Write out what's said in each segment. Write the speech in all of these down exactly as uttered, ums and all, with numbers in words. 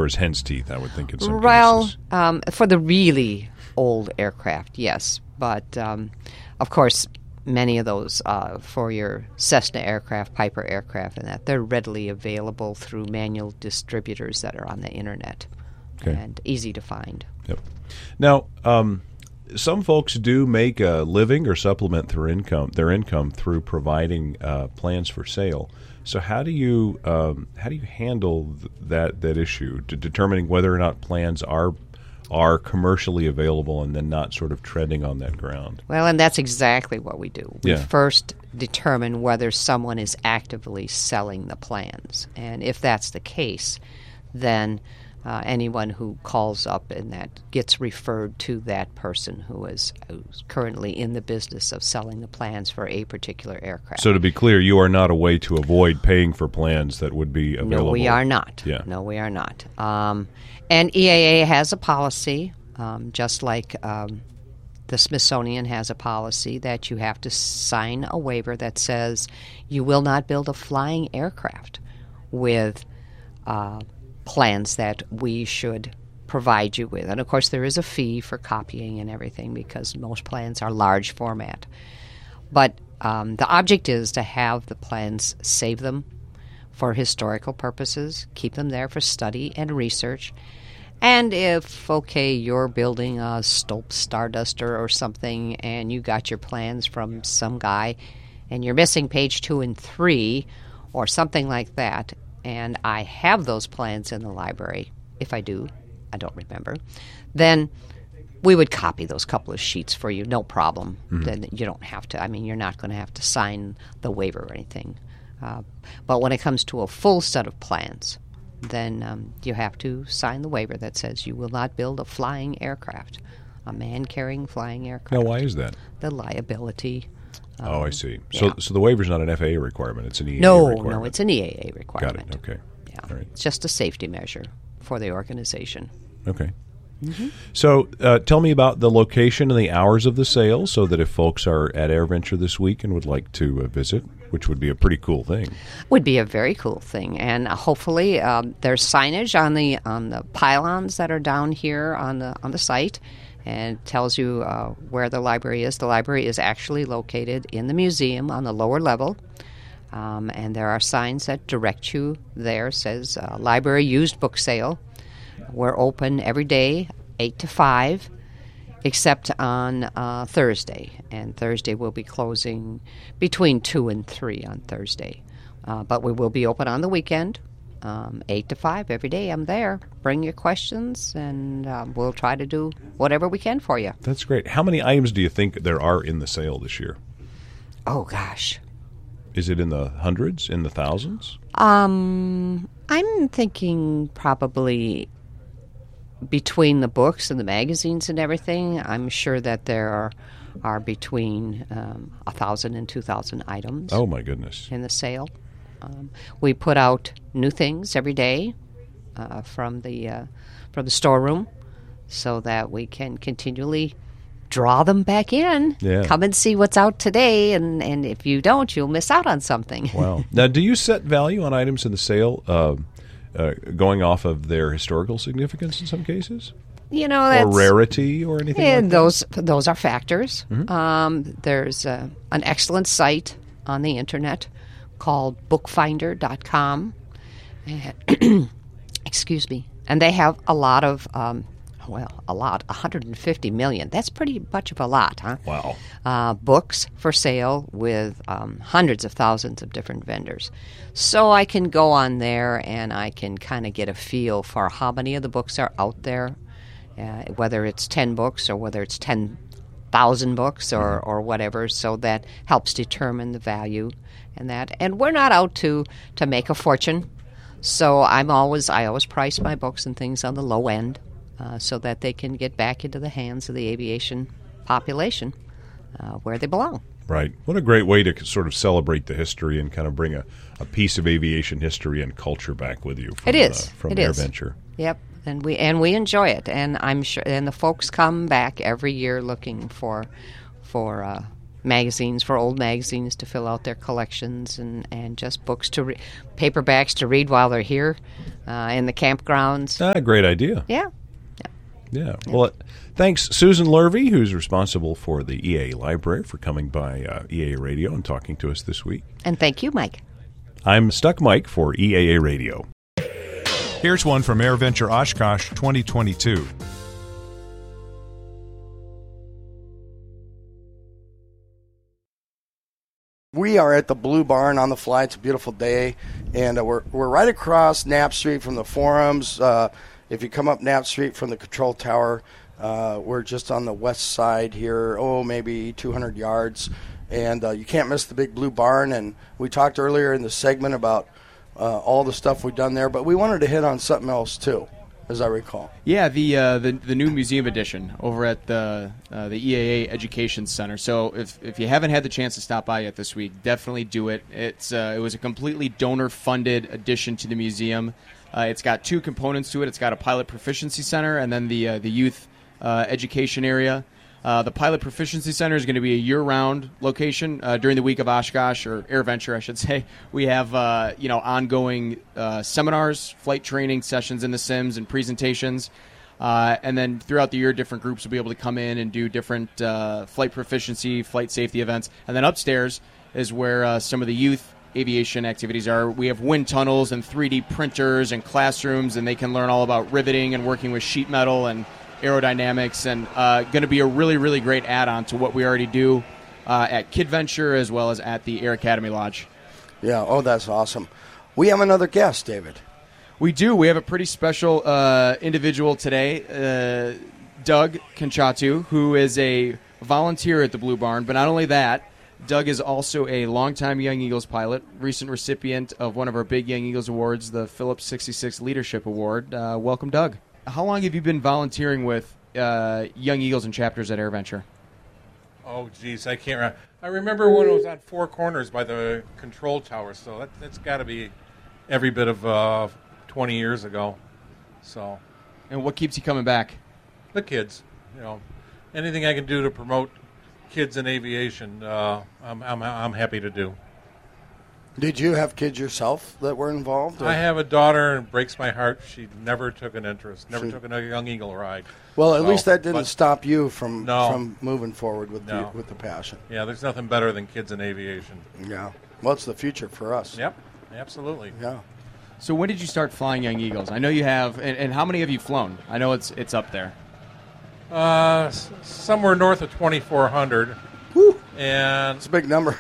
clear as hen's teeth, I would think, in some well, cases. Well, um, for the really old aircraft, yes. But, um, of course, many of those uh, for your Cessna aircraft, Piper aircraft, and that, they're readily available through manual distributors that are on the Internet okay. and easy to find. Yep. Now, um, some folks do make a living or supplement their income, their income through providing uh, plans for sale. So how do you um, how do you handle th- that that issue to determining whether or not plans are are commercially available and then not sort of treading on that ground? Well, and that's exactly what we do. We yeah. first determine whether someone is actively selling the plans. And if that's the case, then uh, anyone who calls up and that gets referred to that person who is who's currently in the business of selling the plans for a particular aircraft. So to be clear, you are not a way to avoid paying for plans that would be available? No, we are not. Yeah. No, we are not. Um, and E A A has a policy, um, just like um, the Smithsonian has a policy, that you have to sign a waiver that says you will not build a flying aircraft with uh, plans that we should provide you with. And, of course, there is a fee for copying and everything because most plans are large format. But um, the object is to have the plans, save them for historical purposes, keep them there for study and research. And if, okay, you're building a Stolp Starduster or something and you got your plans from some guy and you're missing page two and three or something like that, and I have those plans in the library, if I do, I don't remember, then we would copy those couple of sheets for you, no problem. Mm-hmm. Then you don't have to, I mean, you're not going to have to sign the waiver or anything. Uh, but when it comes to a full set of plans, then um, you have to sign the waiver that says you will not build a flying aircraft, a man-carrying flying aircraft. Now, why is that? The liability. Um, oh, I see. Yeah. So so the waiver's not an F A A requirement, it's an E A A no, requirement. No, it's an E A A requirement. Got it, okay. Yeah. All right. It's just a safety measure for the organization. Okay. Mm-hmm. So uh, tell me about the location and the hours of the sale so that if folks are at AirVenture this week and would like to uh, visit, which would be a pretty cool thing. Would be a very cool thing. And uh, hopefully um, there's signage on the on the pylons that are down here on the on the site, and it tells you uh, where the library is. The library is actually located in the museum on the lower level. Um, and there are signs that direct you there. It says uh, library used book sale. We're open every day, eight to five, except on uh, Thursday. And Thursday we'll be closing between two and three on Thursday. Uh, but we will be open on the weekend, um, eight to five every day. I'm there. Bring your questions, and um, we'll try to do whatever we can for you. That's great. How many items do you think there are in the sale this year? Oh, gosh. Is it in the hundreds, in the thousands? Um, I'm thinking probably between the books and the magazines and everything, I'm sure that there are, are between um, one thousand and two thousand items. Oh, my goodness. In the sale. Um, we put out new things every day uh, from the uh, from the storeroom so that we can continually draw them back in. Yeah. Come and see what's out today, and, and if you don't, you'll miss out on something. Wow. Now, do you set value on items in the sale uh, uh, going off of their historical significance in some cases? You know, that's, or rarity or anything yeah, like that? those those are factors. Mm-hmm. Um, there's uh, an excellent site on the internet called bookfinder dot com. Excuse me. And they have a lot of, um, well, a lot, one hundred fifty million. That's pretty much of a lot, huh? Wow. Uh, books for sale with um, hundreds of thousands of different vendors. So I can go on there and I can kind of get a feel for how many of the books are out there, uh, whether it's ten books or whether it's ten thousand books or, or whatever. So that helps determine the value and that. And we're not out to, to make a fortune. So I'm always I always price my books and things on the low end uh, so that they can get back into the hands of the aviation population uh, where they belong. Right. What a great way to sort of celebrate the history and kind of bring a, a piece of aviation history and culture back with you from, it is. Uh, from it is. AirVenture. Yep. And we and we enjoy it, and I'm sure and the folks come back every year looking for for uh, magazines for old magazines to fill out their collections, and, and just books to re- paperbacks to read while they're here uh, in the campgrounds. Ah, great idea. Yeah. Yeah. Well, thanks, Susan Lurvy, who's responsible for the E A Library, for coming by uh, E A Radio and talking to us this week. And thank you, Mike. I'm Stuck Mike for E A A Radio. Here's one from AirVenture Oshkosh twenty twenty-two. We are at the Blue Barn on the Fly. It's a beautiful day, and uh, we're we're right across Knapp Street from the Forums. Uh, if you come up Knapp Street from the control tower, uh, we're just on the west side here. Oh, maybe two hundred yards, and uh, you can't miss the big Blue Barn. And we talked earlier in the segment about uh, all the stuff we've done there, but we wanted to hit on something else too, as I recall. Yeah, the uh, the the new museum edition over at the uh, the E A A Education Center. So if if you haven't had the chance to stop by yet this week, definitely do it. It's uh, it was a completely donor funded addition to the museum. Uh, it's got two components to it. It's got a pilot proficiency center and then the uh, the youth uh, education area. Uh, the Pilot Proficiency Center is going to be a year-round location uh, during the week of Oshkosh, or AirVenture, I should say. We have uh, you know ongoing uh, seminars, flight training sessions in the sims, and presentations. Uh, and then throughout the year, different groups will be able to come in and do different uh, flight proficiency, flight safety events. And then upstairs is where uh, some of the youth aviation activities are. We have wind tunnels and three D printers and classrooms, and they can learn all about riveting and working with sheet metal and aerodynamics, and uh, going to be a really, really great add-on to what we already do uh, at KidVenture as well as at the Air Academy Lodge. Yeah, oh, that's awesome. We have another guest, David. We do. We have a pretty special uh, individual today, uh, Doug Conchatu, who is a volunteer at the Blue Barn. But not only that, Doug is also a longtime Young Eagles pilot, recent recipient of one of our big Young Eagles awards, the Phillips sixty-six Leadership Award. Uh, welcome, Doug. How long have you been volunteering with uh, Young Eagles and chapters at AirVenture? Oh, geez, I can't remember. I remember when it was on Four Corners by the control tower, so that, that's got to be every bit of uh, twenty years ago. So, and what keeps you coming back? The kids, you know, anything I can do to promote kids in aviation, uh, I'm, I'm I'm happy to do. Did you have kids yourself that were involved? Or? I have a daughter, and it breaks my heart. She never took an interest, never she, took a Young Eagle ride. Well, at so, least that didn't but, stop you from no, from moving forward with no. the with the passion. Yeah, there's nothing better than kids in aviation. Yeah, well, it's the future for us. Yep, absolutely. Yeah. So when did you start flying Young Eagles? I know you have, and, and how many have you flown? I know it's it's up there. Uh, s- somewhere north of twenty-four hundred. Whew. And it's a big number.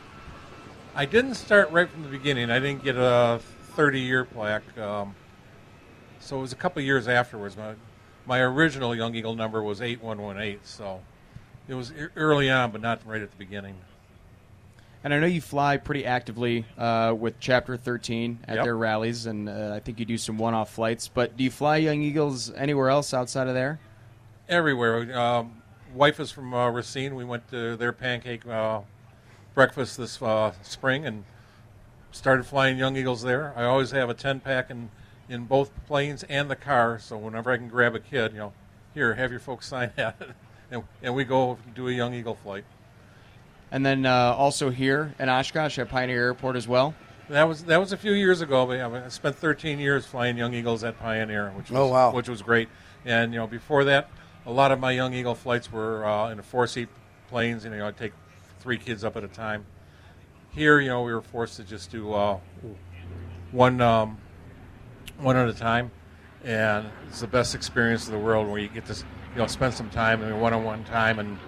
I didn't start right from the beginning. I didn't get a thirty-year plaque. Um, so it was a couple years afterwards. My, my original Young Eagle number was eight one one eight, so it was e- early on, but not right at the beginning. And I know you fly pretty actively uh, with Chapter thirteen at Yep. their rallies, and uh, I think you do some one-off flights. But do you fly Young Eagles anywhere else outside of there? Everywhere. Um, wife is from uh, Racine. We went to their pancake uh, breakfast this uh, spring and started flying Young Eagles there. I always have a ten-pack in, in both planes and the car, so whenever I can grab a kid, you know, here, have your folks sign that, and, and we go do a Young Eagle flight. And then uh, also here in Oshkosh at Pioneer Airport as well? That was that was a few years ago, but yeah, I spent thirteen years flying Young Eagles at Pioneer, which was, oh, wow. which was great. And you know, before that, a lot of my Young Eagle flights were uh, in four-seat planes, and you know, I'd take three kids up at a time. Here, you know, we were forced to just do uh, one um, one at a time, and it's the best experience in the world where you get to you know spend some time in one-on-one time, and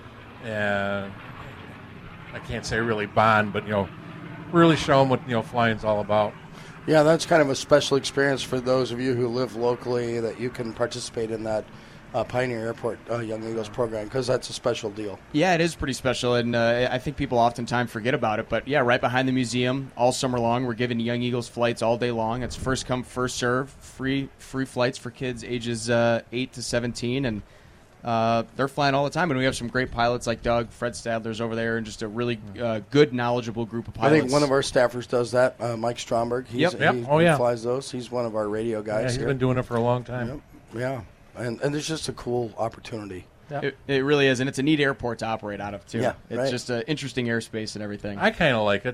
and I can't say really bond, but you know, really show them what you know flying's all about. Yeah, that's kind of a special experience for those of you who live locally, that you can participate in that uh, Pioneer Airport uh, Young Eagles program, because that's a special deal. Yeah, it is pretty special, and uh, I think people oftentimes forget about it. But yeah, right behind the museum, all summer long, we're giving Young Eagles flights all day long. It's first come, first serve, free free flights for kids ages uh, eight to seventeen, and uh, they're flying all the time. And we have some great pilots like Doug, Fred Stadler's over there, and just a really uh, good, knowledgeable group of pilots. I think one of our staffers does that, uh, Mike Stromberg. He's, Yep. Yep. He, Oh, yeah. he flies those. He's one of our radio guys Yeah, he's here. been doing it for a long time. Yep. Yeah, and and it's just a cool opportunity. Yeah. It, it really is, and it's a neat airport to operate out of, too. Yeah, it's right. just an interesting airspace and everything. I kind of like it.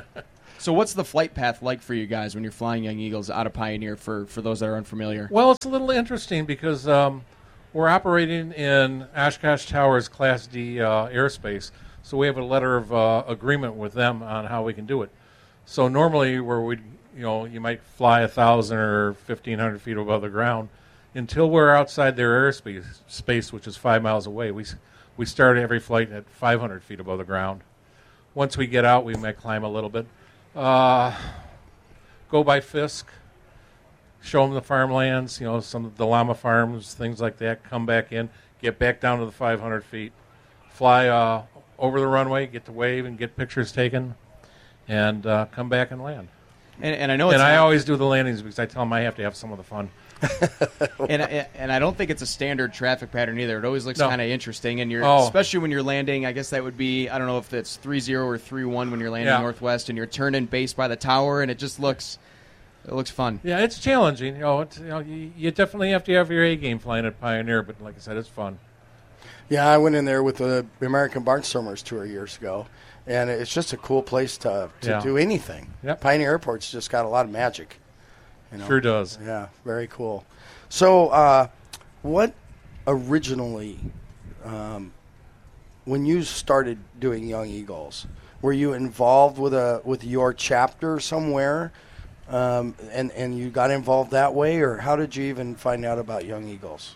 So what's the flight path like for you guys when you're flying Young Eagles out of Pioneer, for, for those that are unfamiliar? Well, it's a little interesting because um, we're operating in Oshkosh Towers Class D uh, airspace, so we have a letter of uh, agreement with them on how we can do it. So normally, where we, you know, you might fly a thousand or fifteen hundred feet above the ground, until we're outside their airspace, space, which is five miles away. We we start every flight at five hundred feet above the ground. Once we get out, we might climb a little bit. Uh, go by Fisk, show them the farmlands, you know, some of the llama farms, things like that. Come back in, get back down to the five hundred feet, fly uh, over the runway, get to wave and get pictures taken, and uh, come back and land. And, and I know, it's and I not, always do the landings because I tell them I have to have some of the fun. and I- and I don't think it's a standard traffic pattern either. It always looks No. kind of interesting, and you're Oh. especially when you're landing. I guess that would be, I don't know if it's three zero or three one when you're landing Yeah. northwest, and you're turning base by the tower, and it just looks it looks fun. Yeah, it's challenging. You know, it's, you know, you, you definitely have to have your A game flying at Pioneer, but like I said, it's fun. Yeah, I went in there with the American Barnstormers tour years ago, and it's just a cool place to, to Yeah. do anything. Yep. Pioneer Airport's just got a lot of magic. You know? Sure does. Yeah, very cool. So, uh, what originally, um, when you started doing Young Eagles, were you involved with a with your chapter somewhere, um, and and you got involved that way, or how did you even find out about Young Eagles?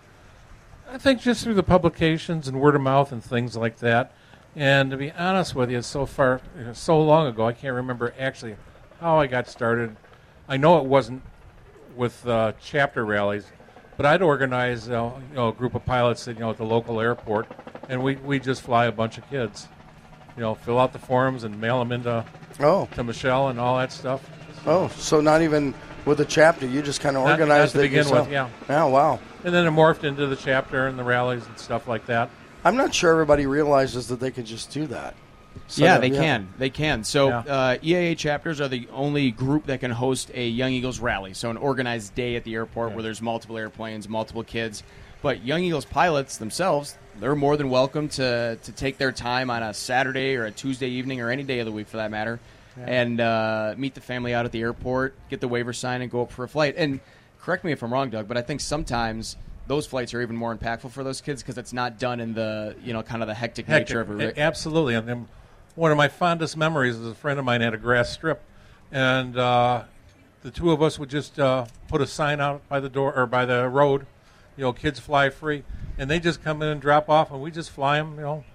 I think just through the publications and word of mouth and things like that. And to be honest with you, so far, you know, so long ago, I can't remember actually how I got started. I know it wasn't with uh, chapter rallies, but I'd organize uh, you know, a group of pilots at, you know, at the local airport, and we we just fly a bunch of kids. You know, fill out the forms and mail them into Oh, to Michelle and all that stuff. oh, so not even with the chapter, you just kind of Not- organized not to it begin yourself. with, yeah. Oh, wow. And then it morphed into the chapter and the rallies and stuff like that. I'm not sure everybody realizes that they could just do that. So yeah, that- they can. They can. So Yeah. uh, E A A chapters are the only group that can host a Young Eagles rally. So an organized day at the airport Yeah. where there's multiple airplanes, multiple kids. But Young Eagles pilots themselves, they're more than welcome to, to take their time on a Saturday or a Tuesday evening or any day of the week for that matter, and uh, meet the family out at the airport, get the waiver signed, and go up for a flight. And correct me if I'm wrong, Doug, but I think sometimes those flights are even more impactful for those kids because it's not done in the, you know, kind of the hectic, Hectic. nature of a A- Absolutely. And then one of my fondest memories is a friend of mine had a grass strip, and uh, the two of us would just uh, put a sign out by the door or by the road, you know, kids fly free, and they just come in and drop off, and we just fly them, you know,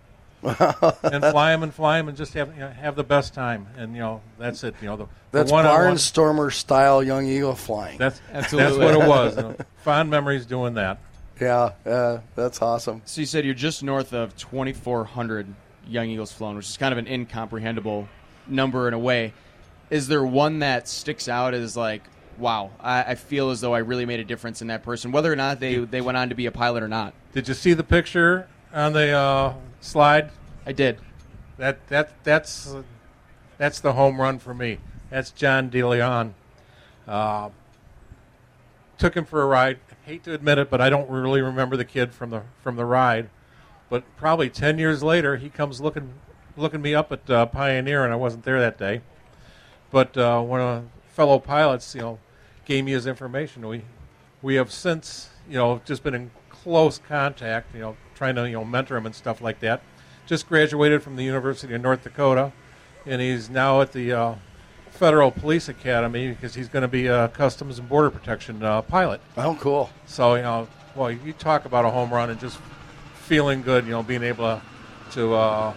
and fly them and fly them and just have you know, have the best time, and you know that's it. You know, the, That's the one-on-one- Barnstormer style Young Eagle flying. That's Absolutely. that's what it was. You know, fond memories doing that. yeah, uh, that's awesome. So you said you're just north of twenty-four hundred Young Eagles flown, which is kind of an incomprehensible number in a way. Is there one that sticks out as like, wow, I, I feel as though I really made a difference in that person, whether or not they, they went on to be a pilot or not? Did you see the picture on the uh, slide? I did. That that that's uh, that's the home run for me. That's John DeLeon. Uh, took him for a ride. I hate to admit it, but I don't really remember the kid from the from the ride. But probably ten years later, he comes looking looking me up at uh, Pioneer, and I wasn't there that day. But uh, one of the fellow pilots, you know, gave me his information. We we have since, you know, just been in close contact, you know, trying to, you know, mentor him and stuff like that. Just graduated from the University of North Dakota, and he's now at the uh, Federal Police Academy because he's going to be a Customs and Border Protection uh, pilot. Oh, cool. So, you know, well, you talk about a home run and just feeling good, you know, being able to, to uh,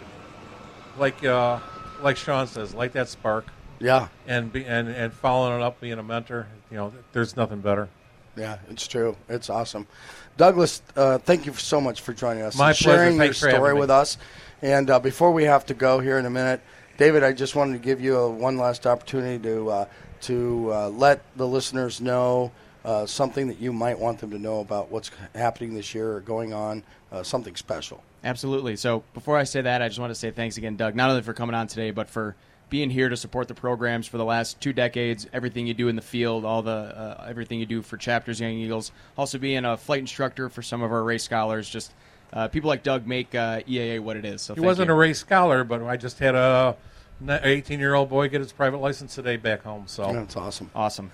like uh, like Sean says, light that spark Yeah, and be and, and following it up, being a mentor. You know, there's nothing better. yeah, it's true. It's awesome. Douglas, uh, thank you so much for joining us My and pleasure. sharing your Thanks for having story me. with us. And uh, before we have to go here in a minute, David, I just wanted to give you a, one last opportunity to uh, to uh, let the listeners know uh, something that you might want them to know about what's happening this year or going on, uh, something special. Absolutely. So before I say that, I just want to say thanks again, Doug, not only for coming on today, but for being here to support the programs for the last two decades, everything you do in the field, all the uh, everything you do for Chapters Young Eagles, also being a flight instructor for some of our race scholars. Just uh, people like Doug make uh, E A A what it is. So He thank wasn't you. a race scholar, but I just had a eighteen-year-old boy get his private license today back home. So That's awesome. Awesome.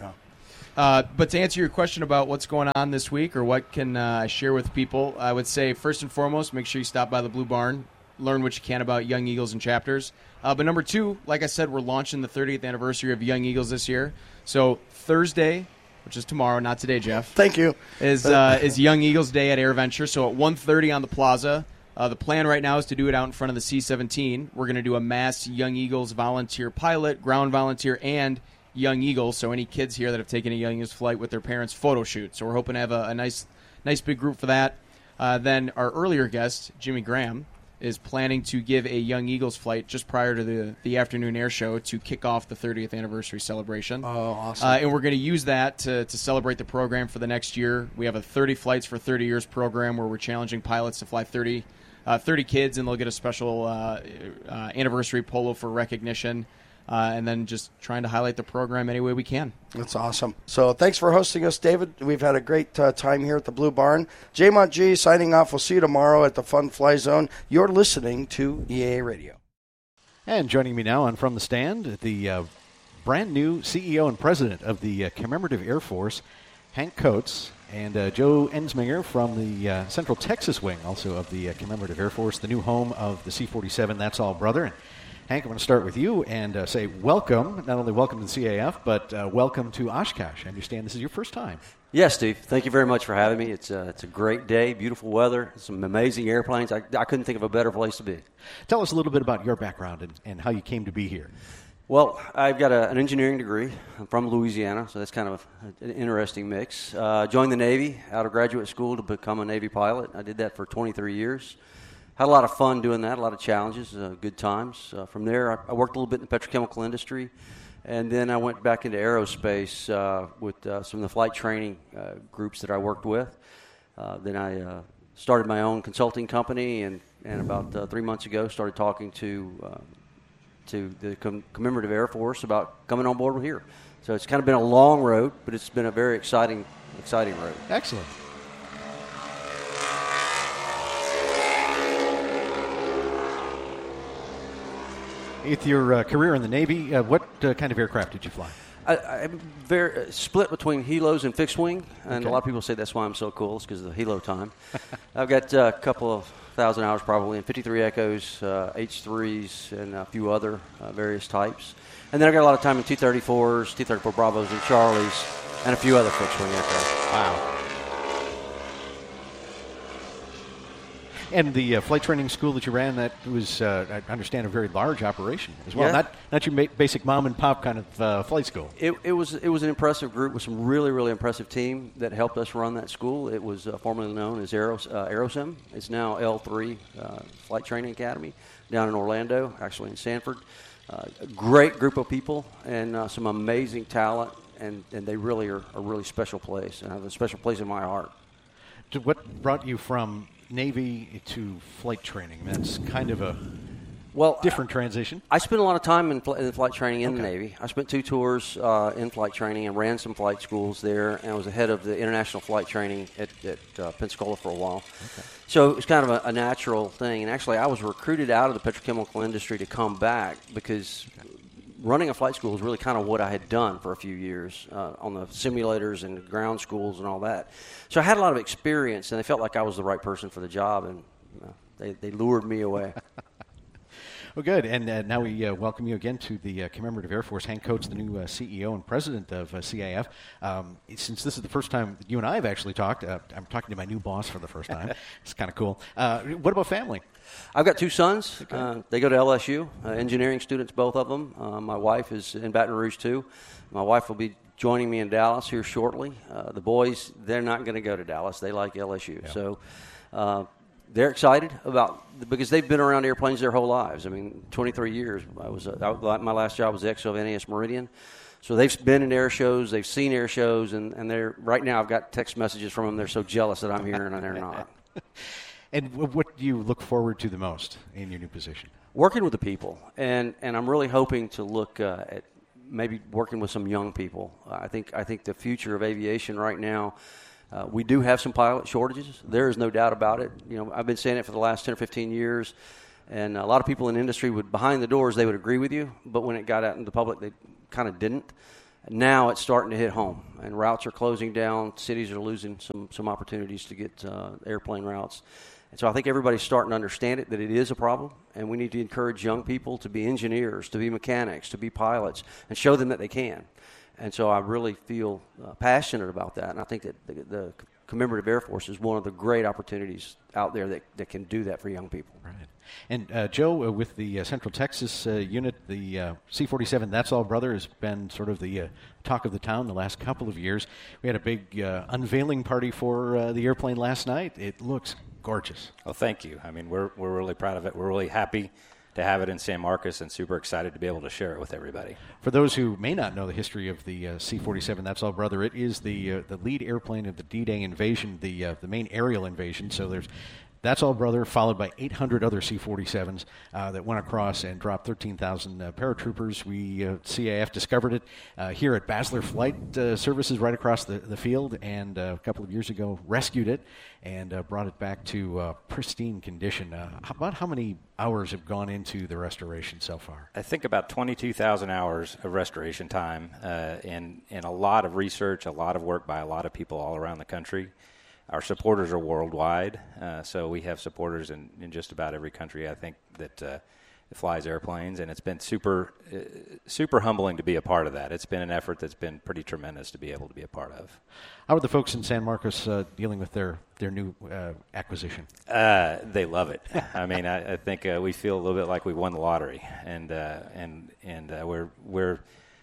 Uh, but to answer your question about what's going on this week or what can uh, I share with people, I would say first and foremost, make sure you stop by the Blue Barn, learn what you can about Young Eagles and chapters. Uh, but number two, like I said, we're launching the thirtieth anniversary of Young Eagles this year. So Thursday, which is tomorrow, not today, Jeff. Thank you. Is uh, is Young Eagles Day at AirVenture. So at one thirty on the plaza. Uh, the plan right now is to do it out in front of the C seventeen. We're going to do a mass Young Eagles volunteer pilot, ground volunteer, and Young Eagles. So any kids here that have taken a Young Eagles flight with their parents, photo shoot. So we're hoping to have a, a nice, nice big group for that. Uh, then our earlier guest, Jimmy Graham, is planning to give a Young Eagles flight just prior to the, the afternoon air show to kick off the thirtieth anniversary celebration. Oh, awesome. Uh, and we're going to use that to, to celebrate the program for the next year. We have a thirty Flights for thirty Years program where we're challenging pilots to fly thirty, uh, thirty kids, and they'll get a special uh, uh, anniversary polo for recognition. Uh, and then just trying to highlight the program any way we can. That's awesome. So thanks for hosting us, David. We've had a great uh, time here at the Blue Barn. J-Mont G signing off. We'll see you tomorrow at the Fun Fly Zone. You're listening to E A A Radio. And joining me now on From the Stand, the uh, brand new C E O and president of the uh, Commemorative Air Force, Hank Coates, and uh, Joe Ensminger from the uh, Central Texas wing, also of the uh, Commemorative Air Force, the new home of the C forty-seven. That's all, brother. And Hank, I'm going to start with you and uh, say welcome, not only welcome to the C A F, but uh, welcome to Oshkosh. I understand this is your first time. Yes, Steve. Thank you very much for having me. It's a, it's a great day, beautiful weather, some amazing airplanes. I, I couldn't think of a better place to be. Tell us a little bit about your background and, and how you came to be here. Well, I've got a, an engineering degree. I'm from Louisiana, so that's kind of an interesting mix. Uh, joined the Navy out of graduate school to become a Navy pilot. I did that for twenty-three years. Had a lot of fun doing that, a lot of challenges, uh, good times. Uh, from there, I, I worked a little bit in the petrochemical industry, and then I went back into aerospace uh, with uh, some of the flight training uh, groups that I worked with. Uh, then I uh, started my own consulting company, and, and about uh, three months ago started talking to uh, to the Com- Commemorative Air Force about coming on board with here. So it's kind of been a long road, but it's been a very exciting, exciting road. Excellent. With your uh, career in the Navy, uh, what uh, kind of aircraft did you fly? I, I'm very uh, split between helos and fixed wing, and Okay. a lot of people say that's why I'm so cool. It's because of the helo time. I've got uh, a couple of thousand hours probably in fifty-three Echoes, uh, H threes, and a few other uh, various types. And then I got a lot of time in T thirty-fours, T thirty-four Bravos, and Charlies, and a few other fixed wing aircraft. Wow. And the uh, flight training school that you ran, that was, uh, I understand, a very large operation as well. Yeah. Not not your ma- basic mom and pop kind of uh, flight school. It, it was it was an impressive group with some really really impressive team that helped us run that school. It was uh, formerly known as Aeros, uh, Aerosim. It's now L three uh, Flight Training Academy down in Orlando, actually in Sanford. Uh, a great group of people and uh, some amazing talent, and, and they really are a really special place and have a special place in my heart. To what brought you from Navy to flight training? That's kind of a Well, different transition. I spent a lot of time in, fl- in flight training in the Okay. Navy. I spent two tours uh, in flight training and ran some flight schools there, and I was the head of the international flight training at, at uh, Pensacola for a while. Okay. So it was kind of a, a natural thing. And actually, I was recruited out of the petrochemical industry to come back because running a flight school was really kind of what I had done for a few years uh, on the simulators and ground schools and all that. So I had a lot of experience, and they felt like I was the right person for the job, and you know, they, they lured me away. Well, good. And uh, now we uh, welcome you again to the uh, Commemorative Air Force. Hank Coates, the new uh, C E O and president of uh, C A F. Um, since this is the first time that you and I have actually talked, uh, I'm talking to my new boss for the first time. It's kind of cool. Uh, what about family? I've got two sons. Uh, they go to L S U, uh, engineering students, both of them. Uh, my wife is in Baton Rouge, too. My wife will be joining me in Dallas here shortly. Uh, the boys, they're not going to go to Dallas. They like L S U. Yeah. So uh, they're excited about because they've been around airplanes their whole lives. I mean, twenty-three years. I was uh, I, my last job was the X O of N A S Meridian. So they've been in air shows, they've seen air shows, and, and they're right now I've got text messages from them. They're so jealous that I'm here and they're not. And w- what do you look forward to the most in your new position? Working with the people, and, and I'm really hoping to look uh, at maybe working with some young people. Uh, I think I think the future of aviation right now, Uh, we do have some pilot shortages. There is no doubt about it. You know, I've been saying it for the last ten or fifteen years, and a lot of people in the industry would, behind the doors, they would agree with you, but when it got out into the public, they kind of didn't. Now it's starting to hit home, and routes are closing down. Cities are losing some some opportunities to get uh, airplane routes. And so I think everybody's starting to understand it, that it is a problem, and we need to encourage young people to be engineers, to be mechanics, to be pilots, and show them that they can. And so I really feel uh, passionate about that, and I think that the, the Commemorative Air Force is one of the great opportunities out there that, that can do that for young people. Right. And uh, Joe, uh, with the uh, Central Texas uh, unit, the uh, C forty-seven That's All Brother has been sort of the uh, talk of the town the last couple of years. We had a big uh, unveiling party for uh, the airplane last night. It looks gorgeous. Well, thank you. I mean, we're we're really proud of it. We're really happy to have it in San Marcos and super excited to be able to share it with everybody. For those who may not know the history of the uh, C forty-seven That's All Brother, it is the uh, the lead airplane of the D-Day invasion, the uh, the main aerial invasion. So there's That's All Brother, followed by eight hundred other C forty-sevens uh, that went across and dropped thirteen thousand uh, paratroopers. We, uh, C A F, discovered it uh, here at Basler Flight uh, Services right across the, the field, and uh, a couple of years ago rescued it and uh, brought it back to uh, pristine condition. Uh, about how many hours have gone into the restoration so far? I think about twenty-two thousand hours of restoration time uh, and, and a lot of research, a lot of work by a lot of people all around the country. Our supporters are worldwide, uh, so we have supporters in, in just about every country, I think, that uh, flies airplanes, and it's been super uh, super humbling to be a part of that. It's been an effort that's been pretty tremendous to be able to be a part of. How are the folks in San Marcos uh, dealing with their, their new uh, acquisition? Uh, they love it. I mean, I, I think uh, we feel a little bit like we won the lottery, and uh, and and uh, we're we're.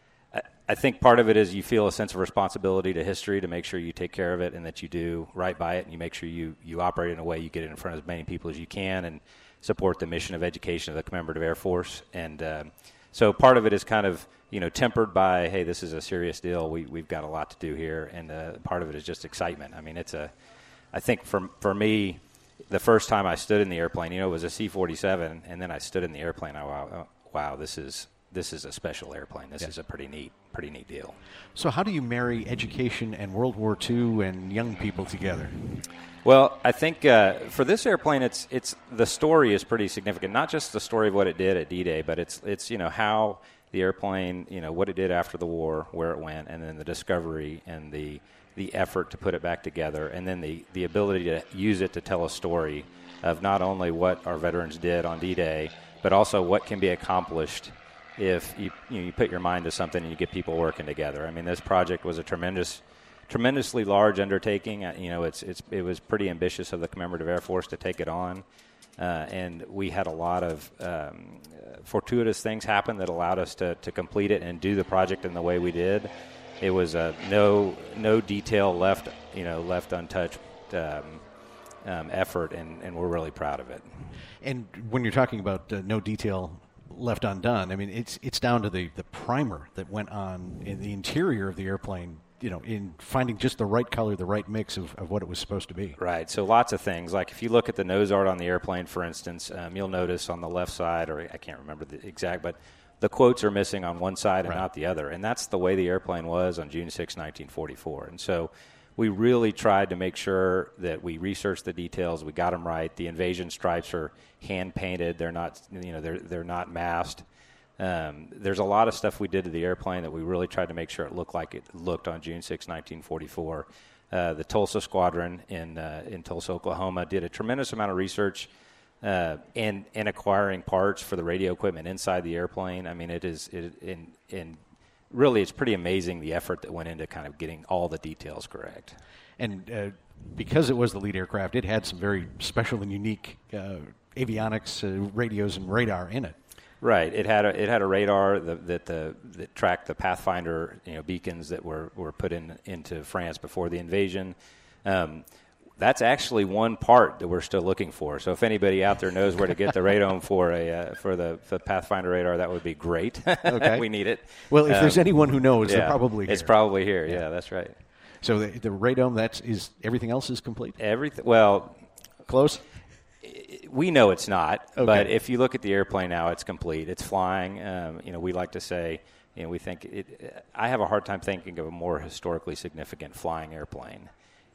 I think part of it is you feel a sense of responsibility to history to make sure you take care of it and that you do right by it, and you make sure you, you operate in a way you get it in front of as many people as you can and support the mission of education of the Commemorative Air Force. And um, so part of it is kind of, you know, tempered by, hey, this is a serious deal. We, we've got a lot to do here. And uh, part of it is just excitement. I mean, it's a – I think for, for me, the first time I stood in the airplane, you know, it was a C forty-seven, and then I stood in the airplane. I wow, wow, this is – this is a special airplane. This yeah. is a pretty neat, pretty neat deal. So how do you marry education and World War Two and young people together? Well, I think uh, for this airplane, it's it's the story is pretty significant. Not just the story of what it did at D-Day, but it's it's you know how the airplane, you know what it did after the war, where it went, and then the discovery and the the effort to put it back together, and then the the ability to use it to tell a story of not only what our veterans did on D-Day, but also what can be accomplished if you, you know, you put your mind to something and you get people working together. I mean, this project was a tremendous, tremendously large undertaking. You know, it's it's it was pretty ambitious of the Commemorative Air Force to take it on, uh, and we had a lot of um, fortuitous things happen that allowed us to to complete it and do the project in the way we did. It was uh, no no detail left, you know, left untouched. Um, um, effort, and, and we're really proud of it. And when you're talking about uh, no detail left undone, I mean, it's it's down to the, the primer that went on in the interior of the airplane, you know, in finding just the right color, the right mix of, of what it was supposed to be. Right. So lots of things. Like if you look at the nose art on the airplane, for instance, um, you'll notice on the left side, or I can't remember the exact, but the quotes are missing on one side and right. not the other. And that's the way the airplane was on June sixth, nineteen forty-four. And so we really tried to make sure that we researched the details, we got them right. The invasion stripes are hand painted; they're not, you know, they're they're not masked. Um, there's a lot of stuff we did to the airplane that we really tried to make sure it looked like it looked on June sixth, nineteen forty-four. Uh, the Tulsa Squadron in uh, in Tulsa, Oklahoma, did a tremendous amount of research uh, in in acquiring parts for the radio equipment inside the airplane. I mean, it is it, in in really, it's pretty amazing the effort that went into kind of getting all the details correct. And uh, because it was the lead aircraft, it had some very special and unique uh, avionics, uh, radios, and radar in it. Right. It had a, it had a radar that that, the, that tracked the Pathfinder, you know, beacons that were, were put in into France before the invasion. Um, that's actually one part that we're still looking for. So if anybody out there knows where to get the radome for a uh, for the, the Pathfinder radar, that would be great. Okay. We need it. Well, if um, there's anyone who knows, yeah, they're probably here. It's probably here. Yeah, yeah that's right. So the, the radome, that's is everything else is complete. Everything. Well, close. We know it's not, okay. But if you look at the airplane now, it's complete. It's flying. Um, you know, we like to say, you know, we think it. I have a hard time thinking of a more historically significant flying airplane.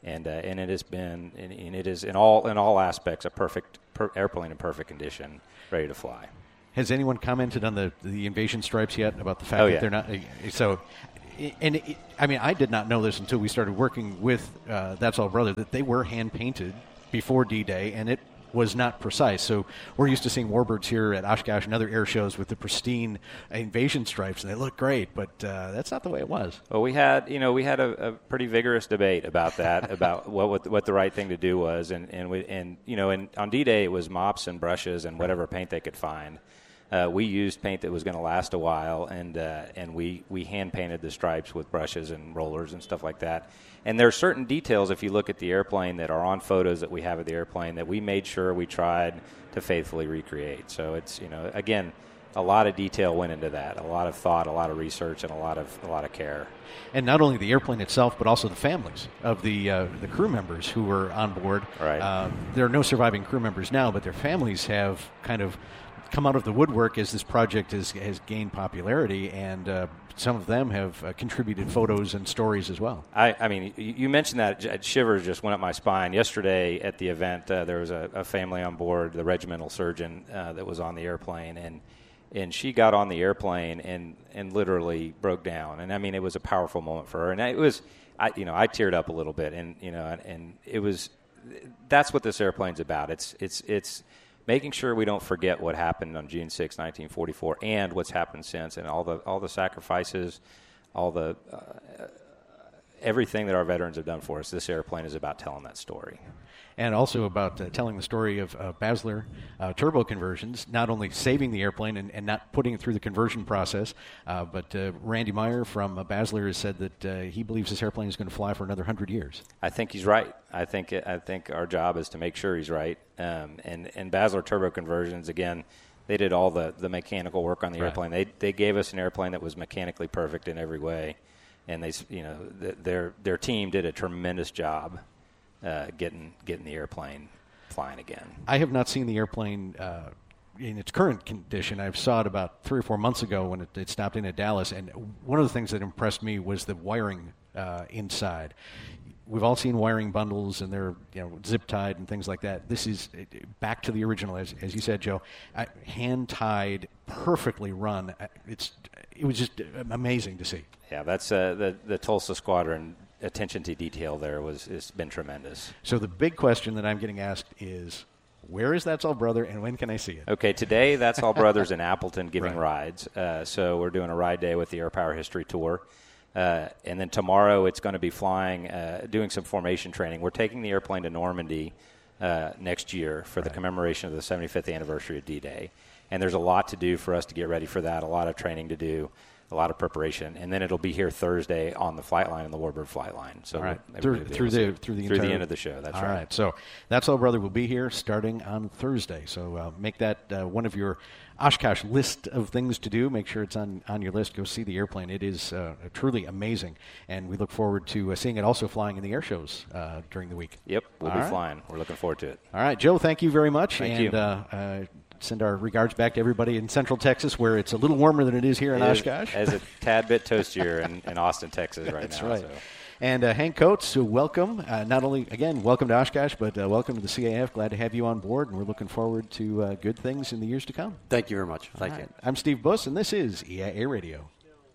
and uh, and it has been and, and it is in all in all aspects a perfect per airplane in perfect condition, ready to fly. Has anyone commented on the the invasion stripes yet about the fact oh, that yeah. they're not so? And it, I mean, I did not know this until we started working with uh, That's All Brother, that they were hand painted before D-Day, and it was not precise. So we're used to seeing warbirds here at Oshkosh and other air shows with the pristine invasion stripes, and they look great, but uh, that's not the way it was. Well, we had, you know, we had a, a pretty vigorous debate about that, about what, what what the right thing to do was, and and we, and you know, and on D-Day it was mops and brushes and whatever paint they could find. Uh, we used paint that was going to last a while, and uh, and we, we hand painted the stripes with brushes and rollers and stuff like that. And there are certain details, if you look at the airplane, that are on photos that we have of the airplane that we made sure we tried to faithfully recreate. So it's, you know, again, a lot of detail went into that, a lot of thought, a lot of research, and a lot of a lot of care. And not only the airplane itself, but also the families of the uh, the crew members who were on board. Right. Uh, there are no surviving crew members now, but their families have kind of come out of the woodwork as this project has, has gained popularity, and uh, some of them have uh, contributed photos and stories as well. I, I mean, you mentioned that. Shivers just went up my spine. Yesterday at the event, uh, there was a, a family on board, the regimental surgeon uh, that was on the airplane, and and she got on the airplane and, and literally broke down. And, I mean, it was a powerful moment for her. And it was, I, you know, I teared up a little bit, and, you know, and, and it was – that's what this airplane's about. It's it's it's – making sure we don't forget what happened on June sixth, nineteen forty-four, and what's happened since, and all the all the sacrifices, all the uh, everything that our veterans have done for us. This airplane is about telling that story. And also about uh, telling the story of uh, Basler uh, turbo conversions, not only saving the airplane and, and not putting it through the conversion process, uh, but uh, Randy Meyer from uh, Basler has said that uh, he believes this airplane is going to fly for another one hundred years. I think he's right. I think I think our job is to make sure he's right. Um, and, and Basler turbo conversions, again, they did all the, the mechanical work on the right. airplane. They they gave us an airplane that was mechanically perfect in every way, and they you know th- their their team did a tremendous job. Uh, getting getting the airplane flying again. I have not seen the airplane uh, in its current condition. I saw it about three or four months ago when it, it stopped in at Dallas, and one of the things that impressed me was the wiring uh, inside. We've all seen wiring bundles, and they're you know zip tied and things like that. This is back to the original, as, as you said, Joe. Hand tied, perfectly run. It's it was just amazing to see. Yeah, that's uh, the the Tulsa Squadron. Attention to detail there was has been tremendous. So the big question that I'm getting asked is, where is That's All Brother, and when can I see it? Okay, today That's All Brothers in Appleton giving right. rides. Uh, so we're doing a ride day with the Air Power History Tour. Uh, and then tomorrow it's going to be flying, uh, doing some formation training. We're taking the airplane to Normandy uh, next year for right. the commemoration of the seventy-fifth anniversary of D-Day. And there's a lot to do for us to get ready for that, a lot of training to do. A lot of preparation, and then it'll be here Thursday on the flight line, on the Warbird flight line. So right. through, through the through the through entire, the end of the show. That's all right. right. So That's All Brother will be here starting on Thursday. So uh, make that uh, one of your Oshkosh list of things to do. Make sure it's on, on your list. Go see the airplane. It is uh, truly amazing, and we look forward to uh, seeing it also flying in the air shows uh, during the week. Yep, we'll all be right. flying. We're looking forward to it. All right, Joe. Thank you very much. Thank and, you. Uh, uh, Send our regards back to everybody in Central Texas, where it's a little warmer than it is here in it Oshkosh. As a tad bit toastier in, in Austin, Texas right That's now. That's right. So. And uh, Hank Coates, so welcome. Uh, not only, again, welcome to Oshkosh, but uh, welcome to the C A F. Glad to have you on board, and we're looking forward to uh, good things in the years to come. Thank you very much. Thank All you. right. I'm Steve Buss, and this is E I A Radio.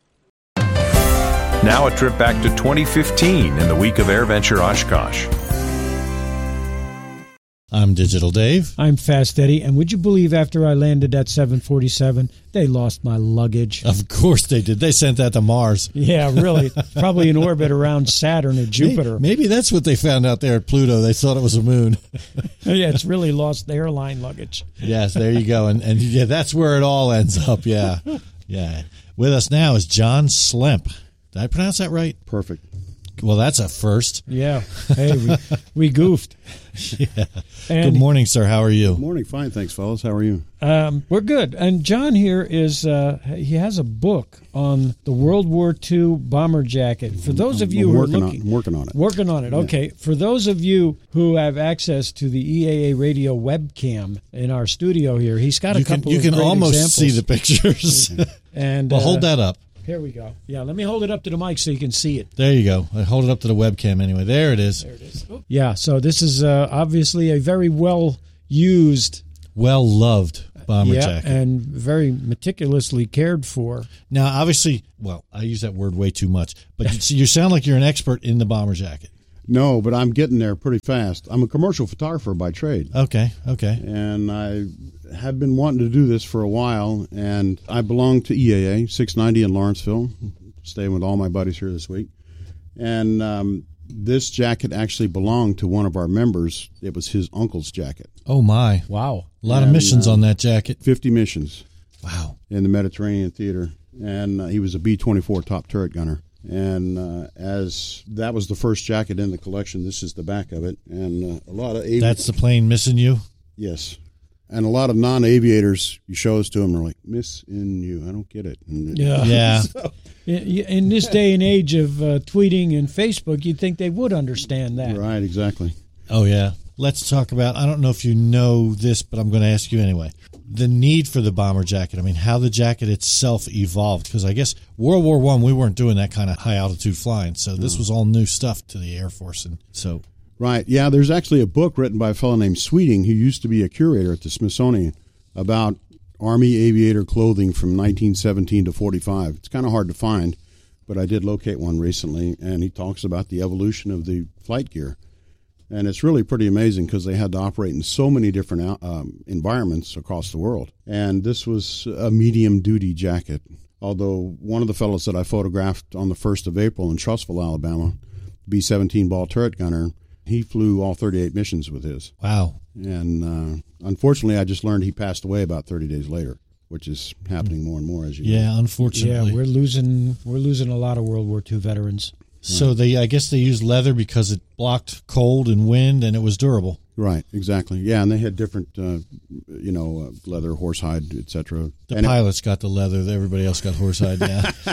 Now a trip back to twenty fifteen in the week of AirVenture Oshkosh. I'm Digital Dave. I'm Fast Eddie, and would you believe after I landed at seven forty-seven, they lost my luggage? Of course they did. They sent that to Mars. Yeah, really. Probably in orbit around Saturn or Jupiter. Maybe, maybe that's what they found out there at Pluto. They thought it was a moon. Yeah, it's really lost the airline luggage. Yes, there you go. And, and yeah, that's where it all ends up. Yeah. Yeah. With us now is John Slemp. Did I pronounce that right? Perfect. Well, that's a first. Yeah. Hey, we, we goofed. Yeah. And good morning, sir. How are you? Good morning. Fine, thanks, fellas. How are you? Um, we're good. And John here is, uh, he has a book on the World War Two bomber jacket. For those of you I'm who are working looking... On, I'm working on it. Working on it. Yeah. Okay. For those of you who have access to the E A A radio webcam in our studio here, he's got a you couple can, you of can great almost examples. see the pictures. And well, uh, hold that up. Here we go. Yeah, let me hold it up to the mic so you can see it. There you go. I hold it up to the webcam anyway. There it is. There it is. Oh. Yeah, so this is uh, obviously a very well-used, well-loved bomber yeah, jacket. and very meticulously cared for. Now, obviously, well, I use that word way too much, but you, you sound like you're an expert in the bomber jacket. No, but I'm getting there pretty fast. I'm a commercial photographer by trade. Okay, okay. And I have been wanting to do this for a while, and I belong to E A A, six ninety in Lawrenceville, staying with all my buddies here this week. And um, this jacket actually belonged to one of our members. It was his uncle's jacket. Oh, my. Wow. A lot and, of missions uh, on that jacket. fifty missions. Wow. In the Mediterranean theater. And uh, he was a B twenty-four top turret gunner. And uh, as that was the first jacket in the collection, this is the back of it. And uh, a lot of avi- That's the plane missing you? Yes. And a lot of non-aviators, you show this to them, they're like, missing you. I don't get it. And Yeah. Yeah. so, In in this day and age of uh, tweeting and Facebook, you'd think they would understand that. right, exactly. Oh, yeah. Let's talk about, I don't know if you know this, but I'm going to ask you anyway. The need for the bomber jacket. I mean, how the jacket itself evolved. Because I guess World War One, we weren't doing that kind of high-altitude flying. So this was all new stuff to the Air Force. And so, Right. Yeah, there's actually a book written by a fellow named Sweeting, who used to be a curator at the Smithsonian, about Army aviator clothing from nineteen seventeen to forty-five. It's kind of hard to find, but I did locate one recently, and he talks about the evolution of the flight gear. And it's really pretty amazing because they had to operate in so many different um, environments across the world. And this was a medium-duty jacket, although one of the fellows that I photographed on the first of April in Trussville, Alabama, B seventeen ball turret gunner, he flew all thirty-eight missions with his. wow. And uh, unfortunately, I just learned he passed away about thirty days later, which is happening more and more, as you know. Yeah, unfortunately. Yeah, we're losing we're losing a lot of World War Two veterans. So they, I guess they used leather because it blocked cold and wind, and it was durable. Right, exactly. Yeah, and they had different, uh, you know, uh, leather, horsehide, et cetera. The and pilots it, got the leather. Everybody else got horsehide,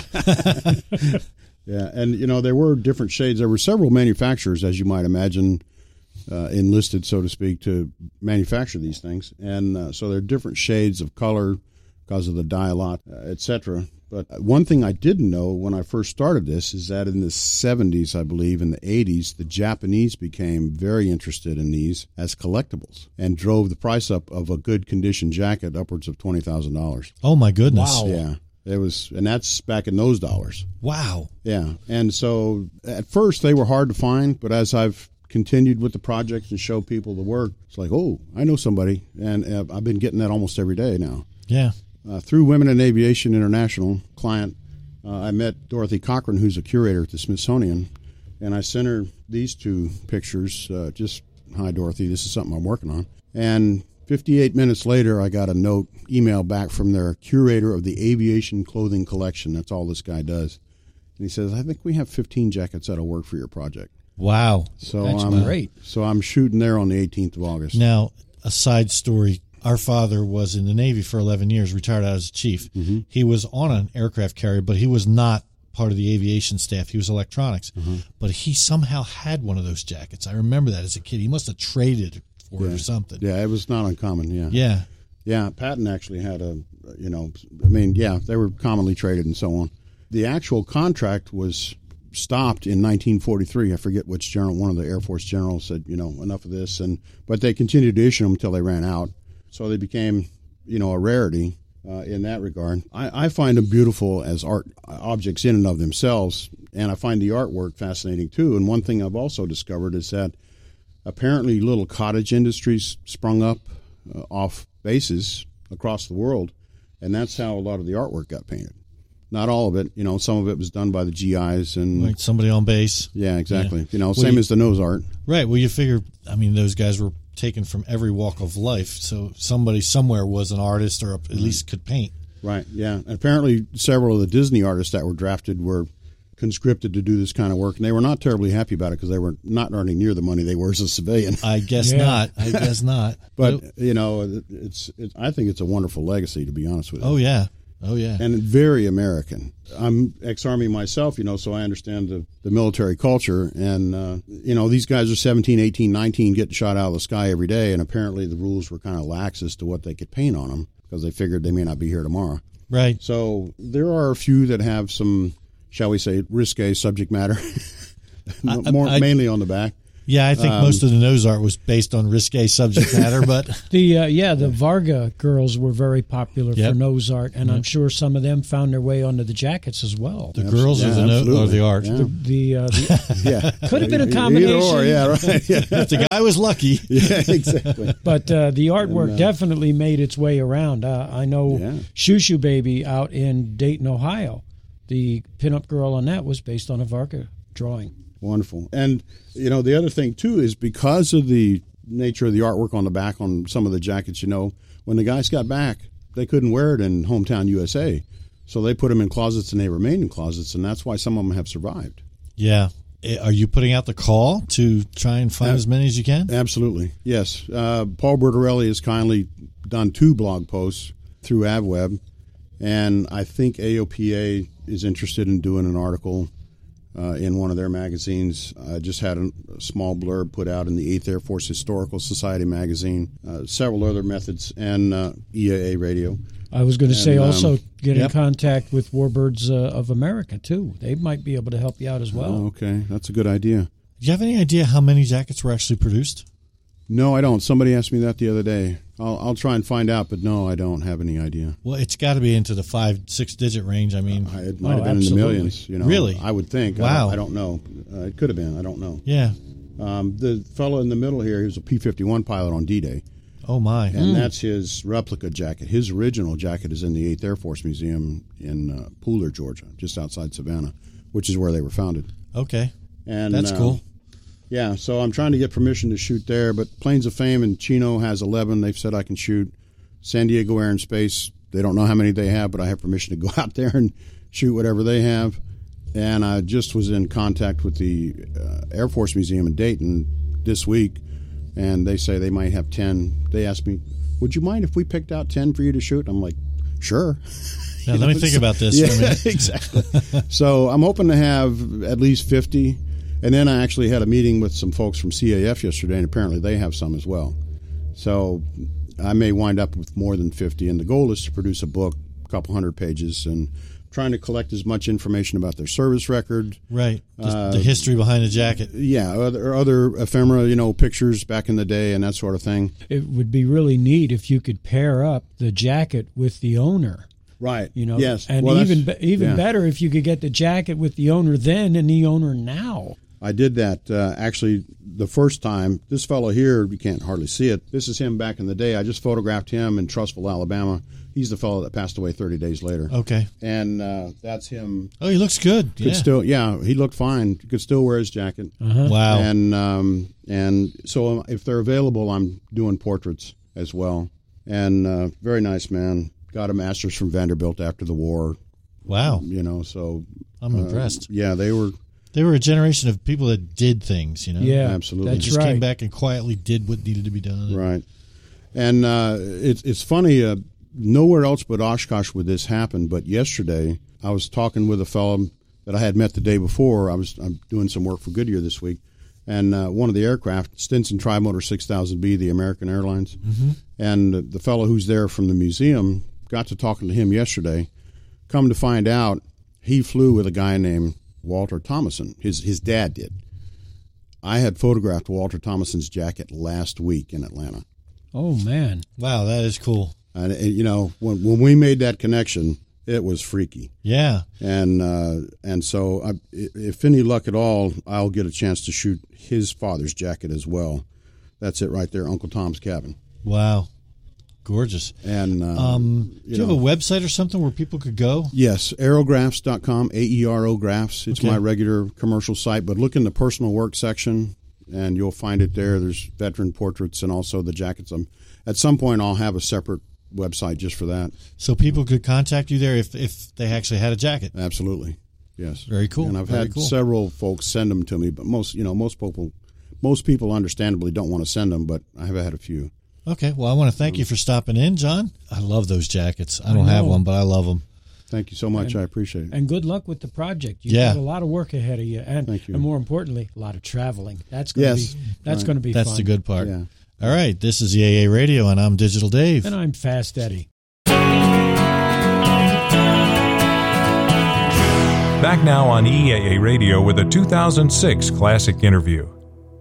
yeah. yeah, and, you know, there were different shades. There were several manufacturers, as you might imagine, uh, enlisted, so to speak, to manufacture these things. And uh, so there are different shades of color because of the dye lot, uh, et cetera. But one thing I didn't know when I first started this is that in the seventies, I believe, in the eighties, the Japanese became very interested in these as collectibles and drove the price up of a good condition jacket upwards of twenty thousand dollars. Oh, my goodness. Wow. Yeah. It was, and that's back in those dollars. Wow. Yeah. And so at first they were hard to find, but as I've continued with the project and show people the work, it's like, oh, I know somebody. And uh, I've been getting that almost every day now. Yeah. Uh, through Women in Aviation International client, uh, I met Dorothy Cochran, who's a curator at the Smithsonian, and I sent her these two pictures. Uh, just, hi, Dorothy, this is something I'm working on. And fifty-eight minutes later, I got a note, email back from their curator of the Aviation Clothing Collection. That's all this guy does. And he says, I think we have fifteen jackets that'll work for your project. Wow. So That's I'm, great. So I'm shooting there on the eighteenth of August. Now, a side story. Our father was in the Navy for eleven years, retired out as a chief. Mm-hmm. He was on an aircraft carrier, but he was not part of the aviation staff. He was electronics. Mm-hmm. But he somehow had one of those jackets. I remember that as a kid. He must have traded for yeah. it or something. Yeah, it was not uncommon, yeah. Yeah. Yeah, Patton actually had a, you know, I mean, yeah, they were commonly traded and so on. The actual contract was stopped in nineteen forty-three. I forget which general, one of the Air Force generals said, you know, enough of this. And but they continued to issue them until they ran out. So they became, you know, a rarity uh, in that regard. I, I find them beautiful as art objects in and of themselves, and I find the artwork fascinating too. And one thing I've also discovered is that apparently little cottage industries sprung up uh, off bases across the world, and that's how a lot of the artwork got painted. Not all of it, you know, some of it was done by the G Is and Like somebody on base. Yeah, exactly. Yeah. You know, Well, same you- as the nose art. Right. Well, you figure, I mean, those guys were taken from every walk of life. So somebody somewhere was an artist or at least could paint. Right, yeah. And apparently several of the Disney artists that were drafted were conscripted to do this kind of work, and they were not terribly happy about it because they were not earning near the money they were as a civilian. I guess Yeah. not. I guess not. But, Nope. you know, it's, it's I think it's a wonderful legacy, to be honest with you. Oh, yeah. Oh, yeah. And very American. I'm ex-Army myself, you know, so I understand the, the military culture. And, uh, you know, these guys are seventeen, eighteen, nineteen, getting shot out of the sky every day. And apparently the rules were kind of lax as to what they could paint on them because they figured they may not be here tomorrow. Right. So there are a few that have some, shall we say, risque subject matter, more I, mainly on the back. Yeah, I think um, most of the nose art was based on risque subject matter, but the uh, yeah, the Varga girls were very popular Yep. for nose art, and Yep. I'm sure some of them found their way onto the jackets as well. The girls yeah, or the no, or the art. Yeah. The, the, uh, the yeah. could have been a Either combination. or, yeah, right. Yeah. If the guy was lucky. Yeah, exactly. But uh, the artwork And, uh, definitely made its way around. Uh, I know Yeah. Shoo Shoo Baby out in Dayton, Ohio. The pinup girl on that was based on a Varga drawing. Wonderful. And, you know, the other thing, too, is because of the nature of the artwork on the back on some of the jackets, you know, when the guys got back, they couldn't wear it in hometown U S A. So they put them in closets, and they remained in closets, and that's why some of them have survived. Yeah. Are you putting out the call to try and find Uh, as many as you can? Absolutely. Yes. Uh, Paul Bertorelli has kindly done two blog posts through AvWeb, and I think A O P A is interested in doing an article uh, in one of their magazines. I just had a, a small blurb put out in the eighth Air Force Historical Society magazine, uh, several other methods, and uh, E A A radio. I was going to And, say um, also get yep. in contact with Warbirds uh, of America, too. They might be able to help you out as well. Oh, okay. That's a good idea. Do you have any idea how many jackets were actually produced? No, I don't. Somebody asked me that the other day. I'll, I'll try and find out, but no, I don't have any idea. Well, it's got to be into the five, six digit range. I mean, Uh, it might Oh, have been absolutely. in the millions. You know, Really? I would think. Wow. I, I don't know. Uh, it could have been. I don't know. yeah. Um, the fellow in the middle here, he was a P fifty-one pilot on D-Day, Oh, my. and that's his replica jacket. His original jacket is in the eighth Air Force Museum in uh, Pooler, Georgia, just outside Savannah, which is where they were founded. Okay. And That's uh, cool. Yeah, so I'm trying to get permission to shoot there, but Planes of Fame and Chino has eleven. They've said I can shoot. San Diego Air and Space, they don't know how many they have, but I have permission to go out there and shoot whatever they have. And I just was in contact with the uh, Air Force Museum in Dayton this week, and they say they might have ten. They asked me, would you mind if we picked out ten for you to shoot? I'm like, sure. Now, You let know, me think so- about this Yeah, for a minute. exactly. So I'm hoping to have at least fifty. And then I actually had a meeting with some folks from C A F yesterday, and apparently they have some as well. So I may wind up with more than fifty. And the goal is to produce a book, a couple hundred pages, and trying to collect as much information about their service record. Right. The, Uh, the history behind the jacket. Yeah, other, other ephemera, you know, pictures back in the day and that sort of thing. It would be really neat if you could pair up the jacket with the owner. Right. You know, Yes. and Well, even be, that's- even yeah. better if you could get the jacket with the owner then and the owner now. I did that uh, actually the first time. This fellow here, you can't hardly see it. This is him back in the day. I just photographed him in Trussville, Alabama. He's the fellow that passed away thirty days later. Okay. And uh, that's him. Oh, he looks good. Could Yeah. still, yeah, he looked fine. Could still wear his jacket. Uh-huh. Wow. And um, and so if they're available, I'm doing portraits as well. And uh, very nice man. Got a master's from Vanderbilt after the war. Wow. You know, so I'm uh, impressed. Yeah, they were. They were a generation of people that did things, you know? Yeah, Absolutely. They that's just right. came back and quietly did what needed to be done. Right. And uh, it's it's funny. Uh, nowhere else but Oshkosh would this happen. But yesterday, I was talking with a fellow that I had met the day before. I was I'm doing some work for Goodyear this week, and uh, one of the aircraft, Stinson Trimotor six thousand B, the American Airlines, Mm-hmm. and the fellow who's there from the museum, got to talking to him yesterday. Come to find out, he flew with a guy named Walter Thomason. His his dad did. I had photographed Walter Thomason's jacket last week in Atlanta. Oh man! Wow, that is cool. And, and you know, when when we made that connection, it was freaky. Yeah. And uh, and so, I, if any luck at all, I'll get a chance to shoot his father's jacket as well. That's it right there, Uncle Tom's Cabin. Wow. Gorgeous. And uh, Um, do you you have know, a website or something where people could go? Yes, aerographs dot com, A E R O graphs. It's Okay. my regular commercial site, but look in the personal work section, and you'll find it there. There's veteran portraits and also the jackets. Um, at some point, I'll have a separate website just for that. So people could contact you there if, if they actually had a jacket. Absolutely, yes. Very cool. And I've Very had cool. several folks send them to me, but most, you know, most people, most people understandably don't want to send them, but I have had a few. Okay. Well, I want to thank you for stopping in, John. I love those jackets. I don't I have know. one, but I love them. Thank you so much. And- I appreciate it. And good luck with the project. You've Yeah. got a lot of work ahead of you, and, Thank you. and more importantly, a lot of traveling. That's going to Yes. be that's Right. going to be That's fun. the good part. Yeah. All right. This is the A A Radio, and I'm Digital Dave. And I'm Fast Eddie. Back now on E A A Radio with a two thousand six Classic interview.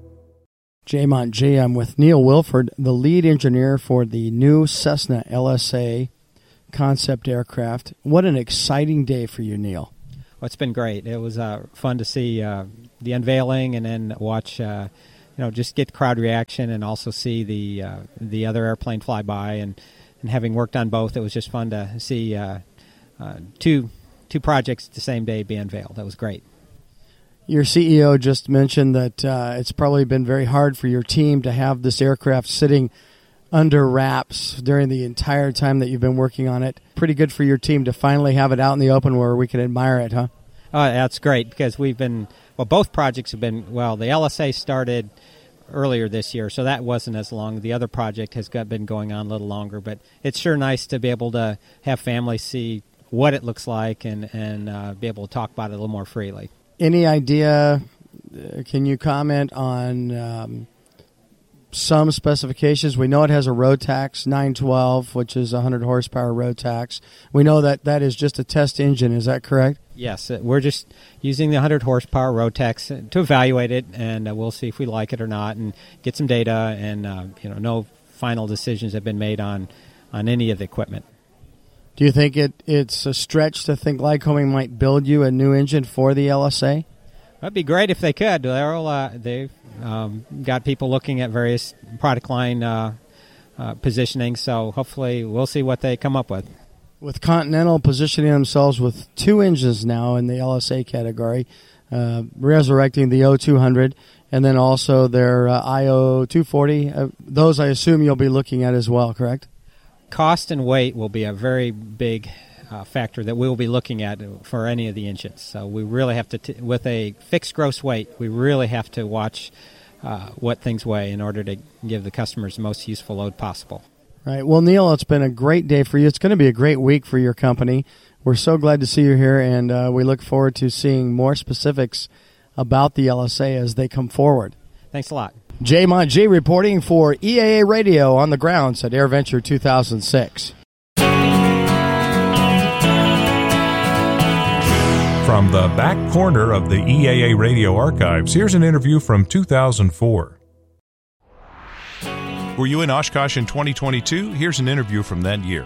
J-Mont J, I'm with Neil Wilford, the lead engineer for the new Cessna L S A concept aircraft. What an exciting day for you, Neil. Well, it's been great. It was uh, fun to see uh, the unveiling and then watch, uh, you know, just get crowd reaction and also see the uh, the other airplane fly by. And, and having worked on both, it was just fun to see uh, uh, two two projects the same day be unveiled. That was great. Your C E O just mentioned that uh, it's probably been very hard for your team to have this aircraft sitting under wraps during the entire time that you've been working on it. Pretty good for your team to finally have it out in the open where we can admire it, huh? Oh, that's great because we've been, well, both projects have been, well, the L S A started earlier this year, so that wasn't as long. The other project has got, been going on a little longer, but it's sure nice to be able to have families see what it looks like and, and uh, be able to talk about it a little more freely. Any idea, uh, can you comment on um, some specifications? We know it has a Rotax nine twelve, which is a one hundred horsepower Rotax. We know that that is just a test engine. Is that correct? Yes, uh, we're just using the one hundred horsepower Rotax to evaluate it, and uh, we'll see if we like it or not and get some data, and uh, you know, no final decisions have been made on, on any of the equipment. Do you think it, it's a stretch to think Lycoming might build you a new engine for the L S A? That'd be great if they could. They're all, uh, they've um, got people looking at various product line uh, uh, positioning, so hopefully we'll see what they come up with. With Continental positioning themselves with two engines now in the L S A category, uh, resurrecting the O two hundred, and then also their uh, I O two forty, uh, those I assume you'll be looking at as well, correct? Cost and weight will be a very big uh, factor that we'll be looking at for any of the engines. So we really have to, t- with a fixed gross weight, we really have to watch uh, what things weigh in order to give the customers the most useful load possible. Right. Well, Neil, it's been a great day for you. It's going to be a great week for your company. We're so glad to see you here, and uh, we look forward to seeing more specifics about the L S A as they come forward. Thanks a lot. J-Mont J reporting for E A A Radio on the grounds at AirVenture two thousand six. From the back corner of the E A A Radio archives, here's an interview from two thousand four. Were you in Oshkosh in twenty twenty-two? Here's an interview from that year.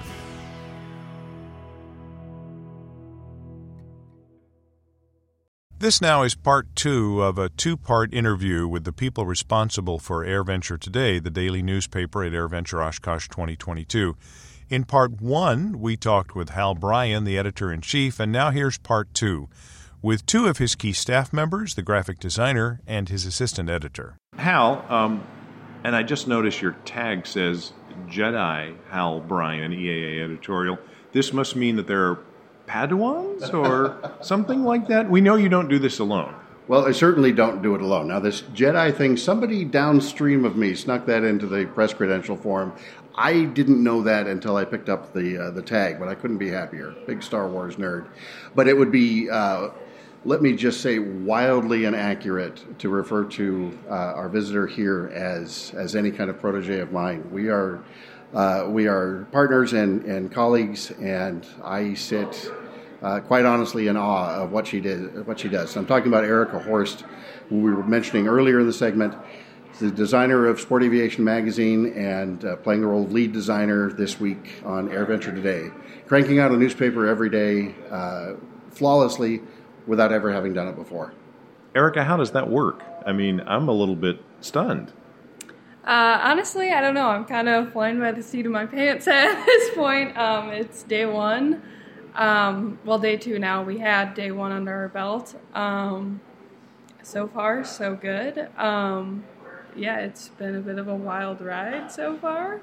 This now is part two of a two-part interview with the people responsible for AirVenture Today, the daily newspaper at AirVenture Oshkosh twenty twenty-two. In part one, we talked with Hal Bryan, the editor-in-chief, and now here's part two, with two of his key staff members, the graphic designer and his assistant editor. Hal, um, and I just noticed your tag says Jedi Hal Bryan, E A A editorial. This must mean that there are Padawans or something like that? We know you don't do this alone. Well, I certainly don't do it alone. Now, this Jedi thing, somebody downstream of me snuck that into the press credential form. I didn't know that until I picked up the uh, the tag, but I couldn't be happier. Big Star Wars nerd. But it would be, uh, let me just say, wildly inaccurate to refer to uh, our visitor here as as any kind of protege of mine. We are uh, we are partners and, and colleagues, and I sit uh, quite honestly in awe of what she did, what she does. So I'm talking about Erica Horst, who we were mentioning earlier in the segment. The designer of Sport Aviation Magazine and uh, playing the role of lead designer this week on AirVenture Today, cranking out a newspaper every day uh, flawlessly without ever having done it before. Erica, how does that work? I mean, I'm a little bit stunned. Uh, honestly, I don't know. I'm kind of flying by the seat of my pants at this point. Um, it's day one. Um, well, day two now. We had day one under our belt. Um, so far, so good. Um, yeah, it's been a bit of a wild ride so far.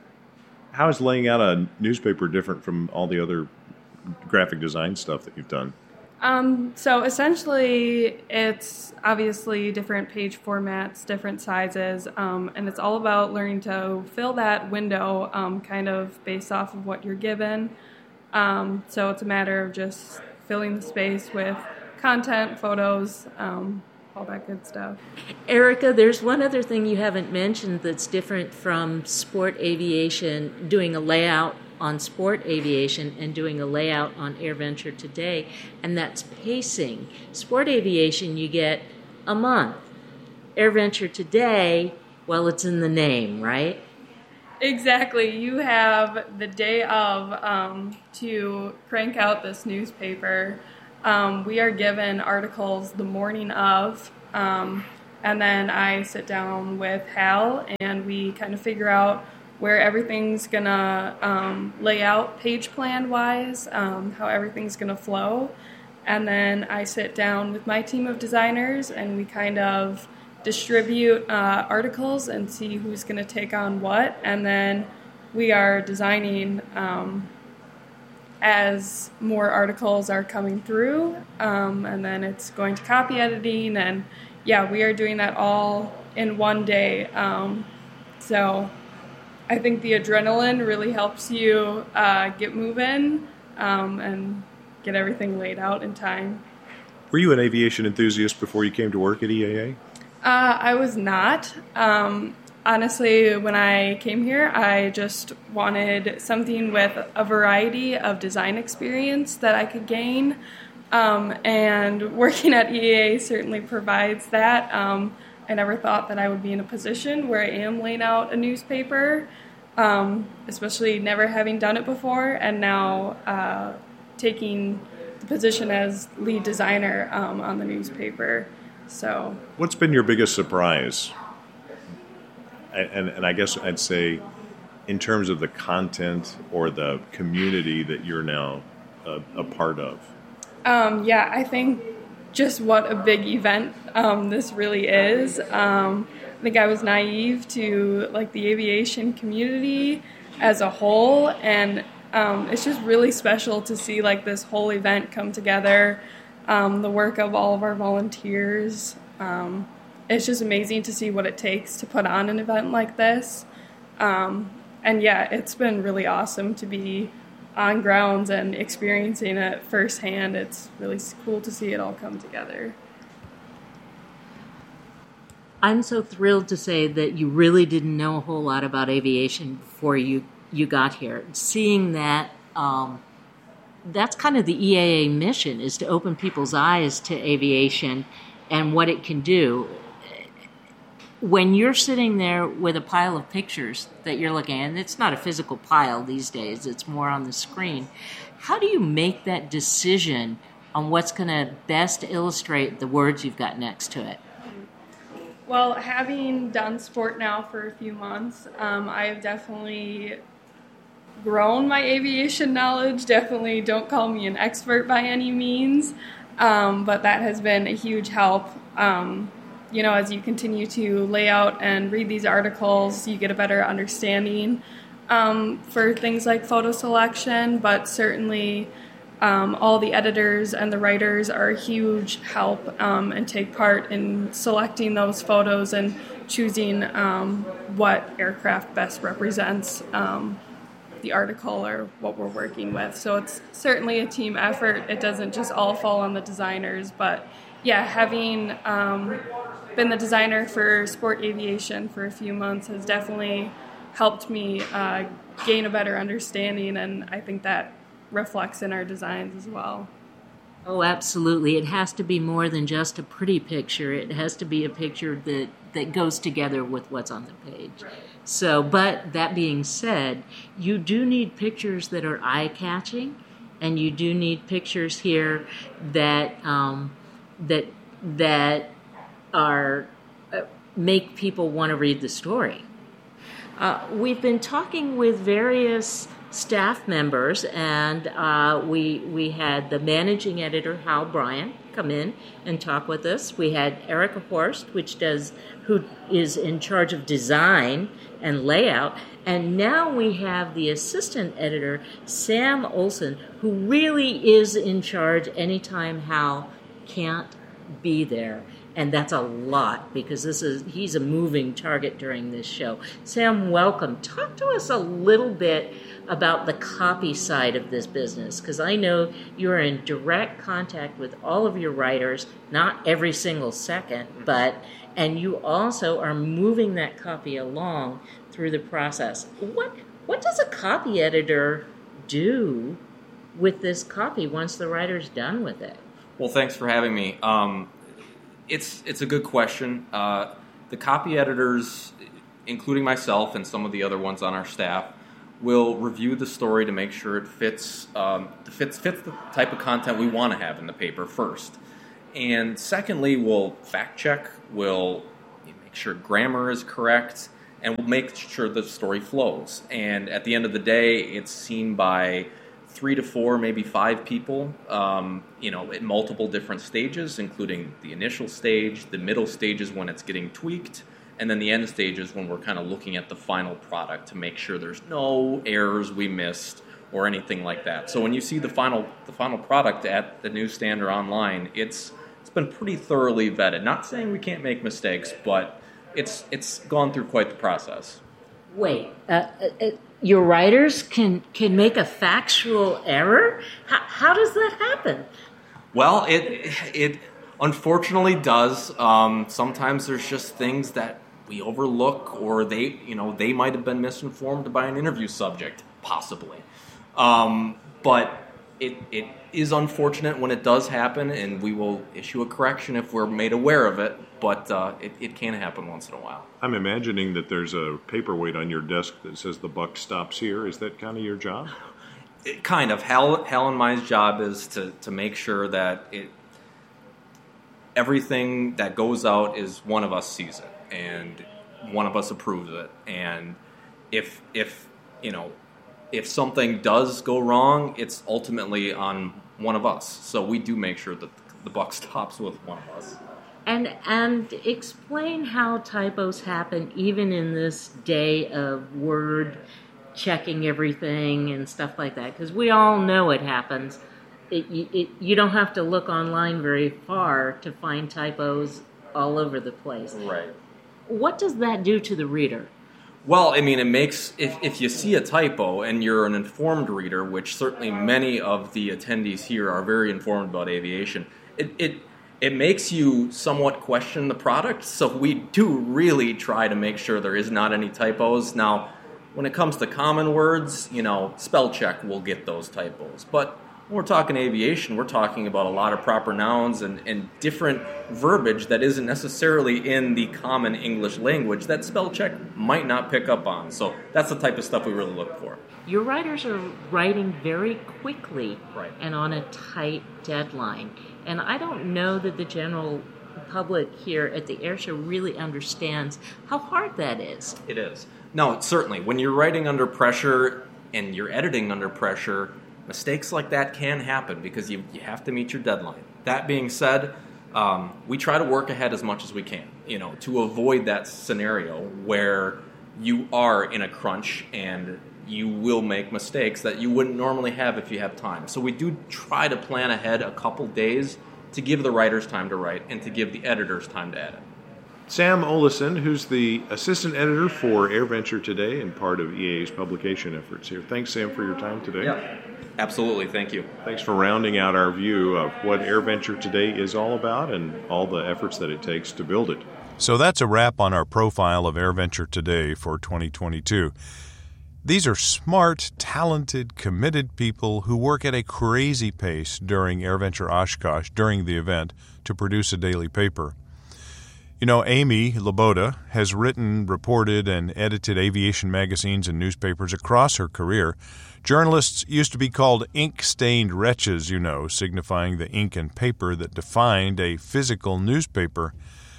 How is laying out a newspaper different from all the other graphic design stuff that you've done? Um, so essentially, it's obviously different page formats, different sizes, um, and it's all about learning to fill that window um, kind of based off of what you're given. Um, so it's a matter of just filling the space with content, photos, um, all that good stuff. Erica, there's one other thing you haven't mentioned that's different from Sport Aviation, doing a layout on sport aviation and doing a layout on AirVenture Today, and that's pacing. Sport aviation, you get a month. AirVenture Today, well, it's in the name, right? Exactly. You have the day of um, to crank out this newspaper. Um, we are given articles the morning of, um, and then I sit down with Hal and we kind of figure out where everything's going to um, lay out page plan-wise, um, how everything's going to flow. And then I sit down with my team of designers and we kind of distribute uh, articles and see who's going to take on what, and then we are designing um, as more articles are coming through, um, and then it's going to copy editing, and yeah, we are doing that all in one day. Um, so I think the adrenaline really helps you uh, get moving um, and get everything laid out in time. Were you an aviation enthusiast before you came to work at E A A? Uh, I was not. Um, honestly, when I came here, I just wanted something with a variety of design experience that I could gain. Um, and working at E A A certainly provides that. Um, I never thought that I would be in a position where I am laying out a newspaper, um, especially never having done it before, and now uh, taking the position as lead designer um, on the newspaper. So, what's been your biggest surprise? And, and, and I guess I'd say, in terms of the content or the community that you're now a, a part of. Um, yeah, I think just what a big event um, this really is. Um, I think I was naive to like the aviation community as a whole, and um, it's just really special to see like this whole event come together. Um, the work of all of our volunteers. Um, it's just amazing to see what it takes to put on an event like this. Um, and yeah, it's been really awesome to be on grounds and experiencing it firsthand. It's really cool to see it all come together. I'm so thrilled to say that you really didn't know a whole lot about aviation before you, you got here. Seeing that um, that's kind of the E A A mission, is to open people's eyes to aviation and what it can do. When you're sitting there with a pile of pictures that you're looking at, and it's not a physical pile these days, it's more on the screen, how do you make that decision on what's going to best illustrate the words you've got next to it? Well, having done sport now for a few months, um, I have definitely grown my aviation knowledge. Definitely don't call me an expert by any means, um, but that has been a huge help. Um, you know, as you continue to lay out and read these articles, you get a better understanding um, for things like photo selection, but certainly um, all the editors and the writers are a huge help um, and take part in selecting those photos and choosing um, what aircraft best represents um, the article or what we're working with. So it's certainly a team effort. It doesn't just all fall on the designers, but yeah, having um, been the designer for sport aviation for a few months has definitely helped me uh, gain a better understanding, and I think that reflects in our designs as well. Oh, absolutely. It has to be more than just a pretty picture. It has to be a picture that, that goes together with what's on the page. So, but that being said, you do need pictures that are eye-catching, and you do need pictures here that um, that that are uh, make people want to read the story. Uh, we've been talking with various staff members, and uh, we we had the managing editor Hal Bryant come in and talk with us. We had Erica Horst, which does who is in charge of design and layout, and now we have the assistant editor Sam Olson, who really is in charge anytime Hal can't be there. And that's a lot, because this is he's a moving target during this show. Sam, welcome. Talk to us a little bit about the copy side of this business, because I know you're in direct contact with all of your writers, not every single second, but and you also are moving that copy along through the process. What What does a copy editor do with this copy once the writer's done with it? Well, thanks for having me. Um, it's it's a good question. Uh, the copy editors, including myself and some of the other ones on our staff, will review the story to make sure it fits um, fits fits the type of content we want to have in the paper first. And secondly, we'll fact check, we'll make sure grammar is correct, and we'll make sure the story flows. And at the end of the day, it's seen by three to four, maybe five people, um, you know, at multiple different stages, including the initial stage, the middle stages when it's getting tweaked, and then the end stages when we're kind of looking at the final product to make sure there's no errors we missed or anything like that. So when you see the final the final product at the newsstand or online, it's it's been pretty thoroughly vetted. Not saying we can't make mistakes, but it's it's gone through quite the process. Wait, uh, uh, your writers can can make a factual error? How, how does that happen? Well, it it unfortunately does. Um, sometimes there's just things that we overlook, or they you know they might have been misinformed by an interview subject, possibly. Um, but it it is unfortunate when it does happen, and we will issue a correction if we're made aware of it. But uh, it, it can happen once in a while. I'm imagining that there's a paperweight on your desk that says the buck stops here. Is that kind of your job? It, kind of. Hal, Hal and my job is to, to make sure that it everything that goes out is one of us sees it and one of us approves it. And if if you know if something does go wrong, it's ultimately on one of us. So we do make sure that the buck stops with one of us. And and explain how typos happen even in this day of Word checking everything and stuff like that. Because we all know it happens. It, it, you don't have to look online very far to find typos all over the place. Right. What does that do to the reader? Well, I mean, it makes, if, if you see a typo and you're an informed reader, which certainly many of the attendees here are very informed about aviation, it, it It makes you somewhat question the product, so we do really try to make sure there is not any typos. Now, when it comes to common words, you know, spell check will get those typos. But when we're talking aviation, we're talking about a lot of proper nouns and, and different verbiage that isn't necessarily in the common English language that spell check might not pick up on. So that's the type of stuff we really look for. Your writers are writing very quickly right. and on a tight deadline. And I don't know that the general public here at the air show really understands how hard that is. It is. No, certainly. When you're writing under pressure and you're editing under pressure, mistakes like that can happen because you, you have to meet your deadline. That being said, um, we try to work ahead as much as we can, you know, to avoid that scenario where you are in a crunch and you will make mistakes that you wouldn't normally have if you have time. So we do try to plan ahead a couple days to give the writers time to write and to give the editors time to edit. Sam Olesen, who's the assistant editor for AirVenture Today and part of E A A's publication efforts here. Thanks, Sam, for your time today. Yeah, absolutely. Thank you. Thanks for rounding out our view of what AirVenture Today is all about and all the efforts that it takes to build it. So that's a wrap on our profile of AirVenture Today for twenty twenty-two. These are smart, talented, committed people who work at a crazy pace during AirVenture Oshkosh, during the event, to produce a daily paper. You know, Amy Loboda has written, reported, and edited aviation magazines and newspapers across her career. Journalists used to be called ink-stained wretches, you know, signifying the ink and paper that defined a physical newspaper.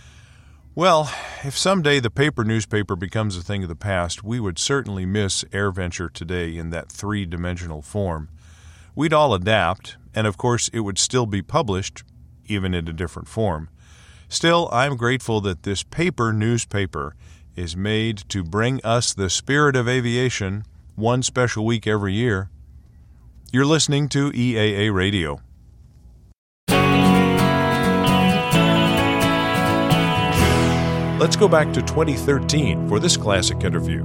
Well, if someday the paper newspaper becomes a thing of the past, we would certainly miss AirVenture Today in that three-dimensional form. We'd all adapt, and of course it would still be published, even in a different form. Still, I'm grateful that this paper newspaper is made to bring us the spirit of aviation one special week every year. You're listening to E A A Radio. Let's go back to twenty thirteen for this classic interview.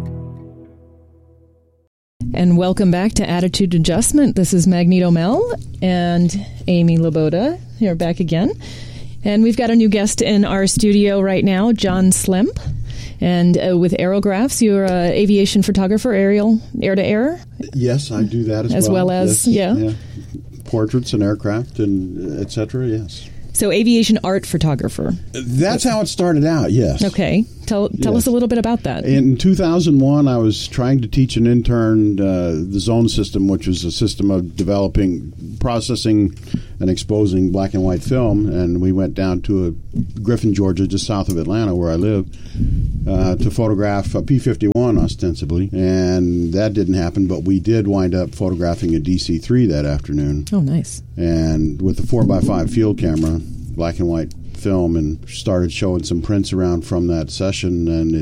And welcome back to Attitude Adjustment. This is Magneto Mel and Amy Loboda here back again. And we've got a new guest in our studio right now, John Slemp. And uh, with aerographs, you're an aviation photographer, aerial, air-to-air? Yes, I do that as, as well. well as, yes. yeah. yeah. Portraits and aircraft and et cetera, yes. So aviation art photographer. That's how it started out, yes. Okay. Tell tell Yes. us a little bit about that. In two thousand one, I was trying to teach an intern uh, the Zone system, which was a system of developing, processing, and exposing black and white film. And we went down to a Griffin, Georgia, just south of Atlanta, where I live, uh, to photograph a P fifty-one, ostensibly. And that didn't happen, but we did wind up photographing a D C three that afternoon. Oh, nice. And with the four by five field camera, black and white film, and started showing some prints around from that session, and it